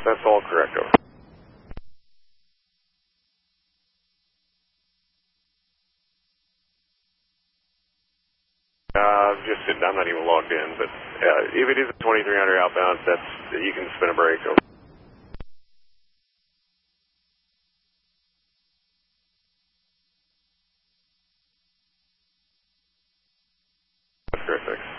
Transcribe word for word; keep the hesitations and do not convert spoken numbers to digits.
That's all correct, over. Uh, just, I'm not even logged in, but uh, if it is a twenty-three hundred outbound, that's, you can spin a break, over. That's correct, thanks.